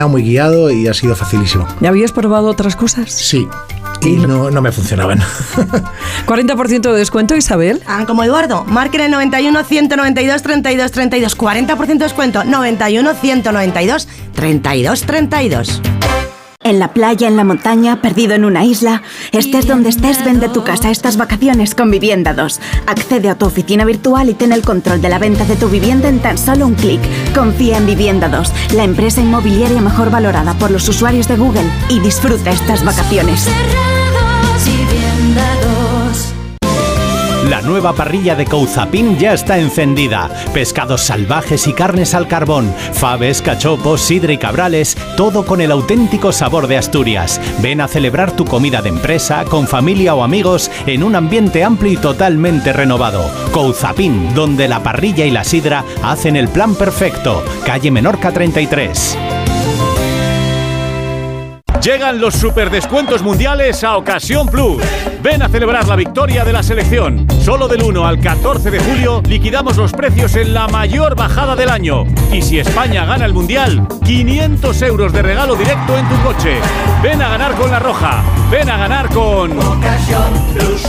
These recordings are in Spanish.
muy guiado y ha sido facilísimo. ¿Ya habías probado otras cosas? Sí, y no me funcionaban. 40% de descuento, Isabel. Como Eduardo, marquen el 91 192 32 32. 40% de descuento, 91 192 32 32. En la playa, en la montaña, perdido en una isla, estés donde estés, vende tu casa estas vacaciones con Vivienda 2. Accede a tu oficina virtual y ten el control de la venta de tu vivienda en tan solo un clic. Confía en Vivienda 2, la empresa inmobiliaria mejor valorada por los usuarios de Google, y disfruta estas vacaciones. La nueva parrilla de Couzapin ya está encendida. Pescados salvajes y carnes al carbón, faves, cachopos, sidra y cabrales, todo con el auténtico sabor de Asturias. Ven a celebrar tu comida de empresa, con familia o amigos, en un ambiente amplio y totalmente renovado. Couzapin, donde la parrilla y la sidra hacen el plan perfecto. Calle Menorca 33. Llegan los superdescuentos mundiales a Ocasión Plus. Ven a celebrar la victoria de la selección. Solo del 1 al 14 de julio liquidamos los precios en la mayor bajada del año. Y si España gana el Mundial, 500 euros de regalo directo en tu coche. Ven a ganar con La Roja. Ven a ganar con Ocasión Plus.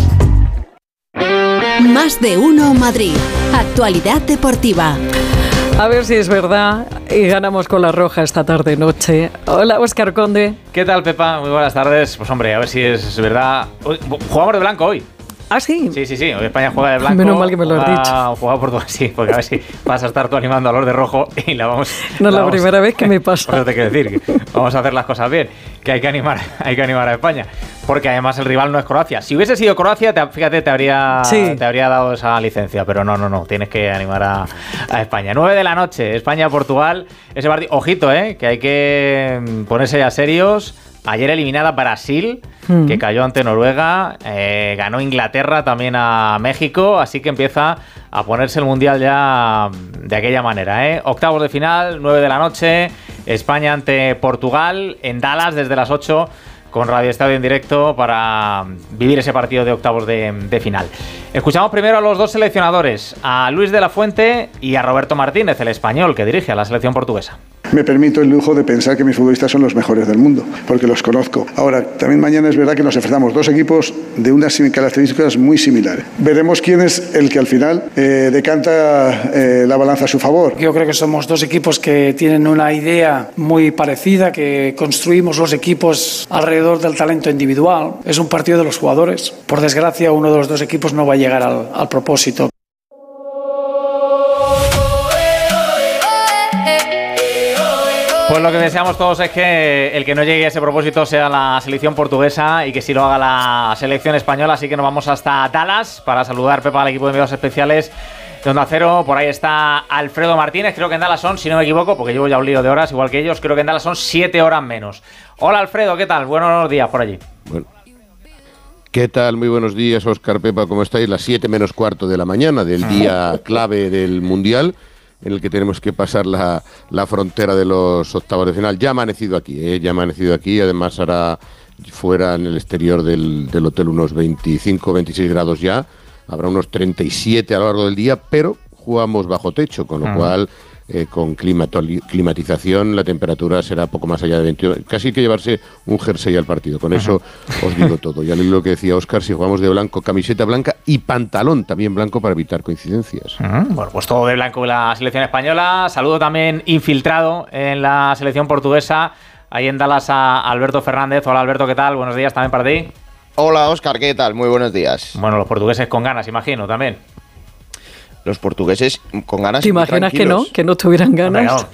Más de uno Madrid. Actualidad deportiva. A ver si es verdad y ganamos con La Roja esta tarde-noche. Hola, Óscar Conde. ¿Qué tal, Pepa? Muy buenas tardes. Pues hombre, a ver si es verdad. Jugamos de blanco hoy. ¿Ah, sí? Sí. Hoy España juega de blanco. Menos mal que me lo has dicho. Juega por todo, sí, porque a ver si vas a estar tú animando a los de rojo y la vamos... No es la primera vez que me pasa. Por eso te quiero decir, que vamos a hacer las cosas bien, que hay que animar a España. Porque además el rival no es Croacia. Si hubiese sido Croacia, fíjate, te habría dado esa licencia, pero no, tienes que animar a España. 9 de la noche, España-Portugal, ese partido. Ojito, que hay que ponerse ya serios. Ayer eliminada Brasil, que cayó ante Noruega, ganó Inglaterra también a México, así que empieza a ponerse el Mundial ya de aquella manera. Octavos de final, 9 de la noche, España ante Portugal, en Dallas desde las 8, con Radio Estadio en directo para vivir ese partido de octavos de final. Escuchamos primero a los dos seleccionadores, a Luis de la Fuente y a Roberto Martínez, el español que dirige a la selección portuguesa. Me permito el lujo de pensar que mis futbolistas son los mejores del mundo, porque los conozco. Ahora, también mañana es verdad que nos enfrentamos dos equipos de unas características muy similares. Veremos quién es el que al final decanta la balanza a su favor. Yo creo que somos dos equipos que tienen una idea muy parecida, que construimos los equipos alrededor del talento individual. Es un partido de los jugadores. Por desgracia, uno de los dos equipos no va a llegar al propósito. Pues lo que deseamos todos es que el que no llegue a ese propósito sea la selección portuguesa y que sí lo haga la selección española. Así que nos vamos hasta Dallas para saludar, Pepa, al equipo de enviados especiales de Onda Cero. Por ahí está Alfredo Martínez. Creo que en Dallas son, si no me equivoco, porque llevo ya un lío de horas igual que ellos, creo que en Dallas son 7 horas menos. Hola, Alfredo, ¿qué tal? Buenos días por allí. Bueno. ¿Qué tal? Muy buenos días, Óscar, Pepa, ¿cómo estáis? Las 7 menos cuarto de la mañana del día clave del Mundial, en el que tenemos que pasar la frontera de los octavos de final. Ya ha amanecido aquí, además hará fuera en el exterior del hotel unos 25, 26 grados ya, habrá unos 37 a lo largo del día, pero jugamos bajo techo, con lo cual con climatización la temperatura será poco más allá de 21, casi hay que llevarse un jersey al partido, con eso os digo todo. Ya lo que decía Óscar, si jugamos de blanco, camiseta blanca y pantalón también blanco para evitar coincidencias. Bueno, pues todo de blanco en la selección española. Saludo también infiltrado en la selección portuguesa, ahí en Dallas, a Alberto Fernández. Hola, Alberto, ¿qué tal? Buenos días también para ti. Hola, Óscar, ¿qué tal? Muy buenos días. Bueno, los portugueses con ganas, imagino, también. Los portugueses con ganas. ¿Te imaginas que no tuvieran ganas?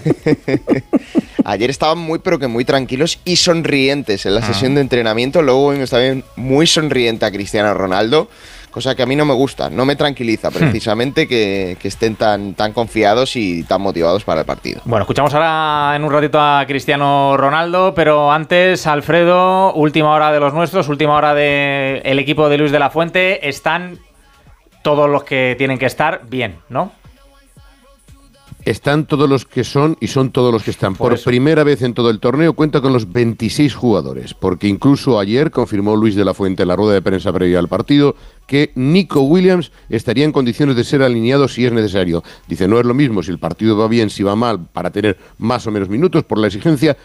Ayer estaban muy tranquilos y sonrientes en la sesión de entrenamiento. Luego vimos también muy sonriente a Cristiano Ronaldo, cosa que a mí no me gusta, no me tranquiliza precisamente que estén tan confiados y tan motivados para el partido. Bueno, escuchamos ahora en un ratito a Cristiano Ronaldo, pero antes, Alfredo, última hora de los nuestros, última hora del equipo de Luis de la Fuente. Están todos los que tienen que estar bien, ¿no? Están todos los que son y son todos los que están. Por primera vez en todo el torneo cuenta con los 26 jugadores, porque incluso ayer confirmó Luis de la Fuente en la rueda de prensa previa al partido que Nico Williams estaría en condiciones de ser alineado si es necesario. Dice, no es lo mismo si el partido va bien, si va mal, para tener más o menos minutos por la exigencia,